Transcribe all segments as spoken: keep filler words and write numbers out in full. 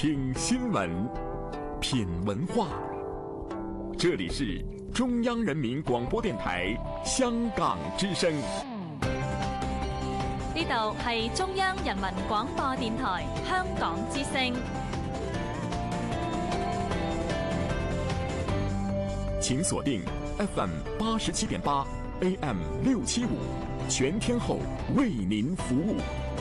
聽新聞，品文化。這裏是中央人民廣播電台香港之聲。 呢度係中央人民廣播電台香港之聲。 請鎖定 F M 八十七點八 A M 六七五，全天候為您服務。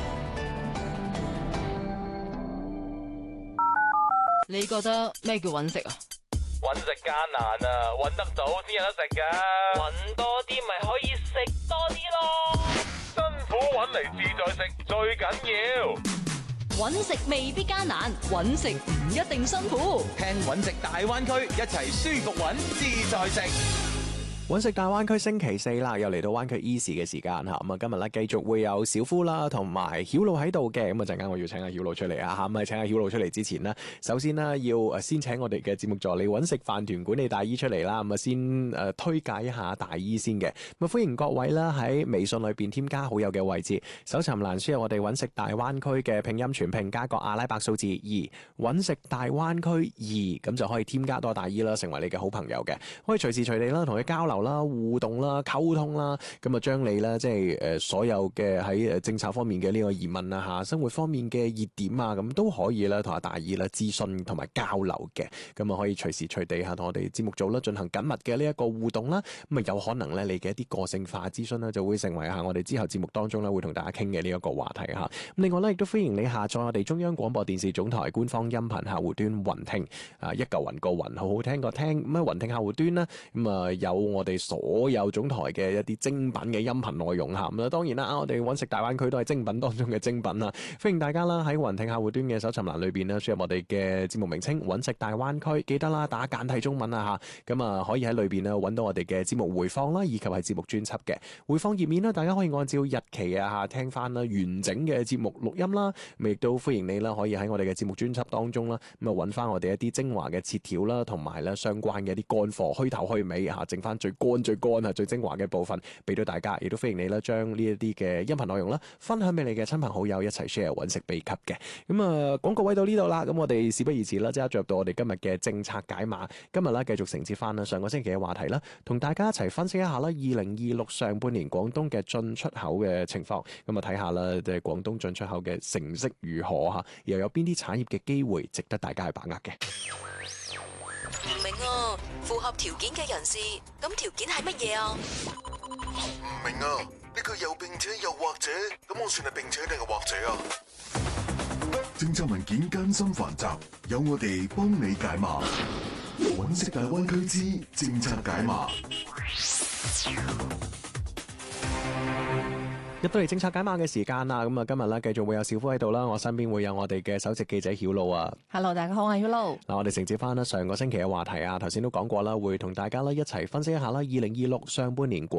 你覺得咩叫揾食啊？ 揾食艱難啊，揾得到先有得食噶。揾多啲咪可以食多啲咯。辛苦揾嚟自在食最緊要。 揾食未必艱難，揾食唔一定辛苦。 聽揾食大灣區，一齊舒服揾自在食。 揾食大灣區星期四啦，又嚟到灣區 Easy 嘅時間吓，咁啊今日咧繼續會有小夫啦，同埋曉露喺度嘅，咁啊陣間我要請阿曉露出嚟啊吓，咁啊請阿曉露出嚟之前呢，首先呢要誒先請我哋嘅節目助理揾食飯團管理大姨出嚟啦，咁啊先誒推介一下大姨先嘅，咁啊歡迎各位啦喺微信裏邊添加好友嘅位置，搜尋欄輸入我哋揾食大灣區嘅拼音全拼加個阿拉伯數字二，揾食大灣區二，咁就可以添加多大姨啦，成為你嘅好朋友嘅，可以隨時隨地啦同佢交流啦、互動啦、溝通啦，咁啊將你咧即係誒所有嘅喺誒政策方面嘅呢個疑問啊吓，生活方面嘅熱點啊，咁都可以咧同阿大姨咧諮詢同埋交流嘅，咁啊可以隨時隨地吓同我哋節目組啦進行緊密嘅呢一個互動啦，咁啊有可能咧你嘅一啲個性化諮詢咧就會成為吓我哋之後節目當中咧會同大家傾嘅呢一個話題吓。咁另外咧亦都歡迎你下載我哋中央廣播電視總台官方音頻客戶端雲聽啊，一嚿雲個雲，好好聽個聽，咁啊雲聽客戶端啦，咁啊有我哋所有總台嘅一啲精品嘅音頻內容吓，咁啊當然啦，我哋揾食大灣區都係精品當中嘅精品啦，歡迎大家啦喺雲聽客戶端嘅搜尋欄裏邊咧輸入我哋嘅節目名稱揾食大灣區，記得啦打簡體中文啊吓，咁啊可以喺裏邊咧揾到我哋嘅節目回放啦，以及係節目專輯嘅回放頁面啦，大家可以按照日期啊吓聽翻啦完整嘅節目錄音啦，咁亦都歡迎你啦可以喺我哋嘅節目專輯當中啦，咁啊揾翻我哋一啲精華嘅切條啦，同埋咧相關嘅一啲乾貨，虛頭虛尾吓，剩翻最乾最乾啊最精華嘅部分俾到大家，亦都歡迎你啦將呢一啲嘅音頻內容啦分享俾你嘅親朋好友一齊 share 揾食秘笈嘅。咁啊廣告位到呢度啦，咁我哋事不宜遲啦，即刻進入到我哋今日嘅政策解碼。今日咧繼續承接翻啦上個星期嘅話題啦，同大家一齊分析一下啦二零二六上半年廣東嘅進出口嘅情況，咁啊睇下啦即係廣東進出口嘅成績如何吓，又有邊啲產業嘅機會值得大家去把握嘅。 唔明啊，符合條件嘅人士，咁條件係乜嘢啊？ 唔明啊，呢個又並且又或者，咁我算係並且定係或者啊？政策文件艱辛繁雜，有我哋幫你解碼。揾食大灣區之政策解碼。 入到嚟政策解碼嘅時間啦，咁啊今日咧繼續會有小夫喺度啦，我身邊會有我哋嘅首席記者曉露啊。 Hello， 大家好，我係曉露。 嗱，我哋承接翻啦上個星期嘅話題啊，頭先都講過啦，會同大家咧一齊分析一下啦，二零二六上半年